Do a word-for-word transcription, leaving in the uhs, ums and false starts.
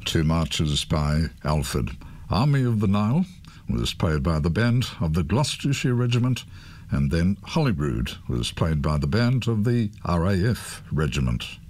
Two Marches by Alfred. Army of the Nile was played by the band of the Gloucestershire Regiment, and then Holyrood was played by the band of the R A F Regiment.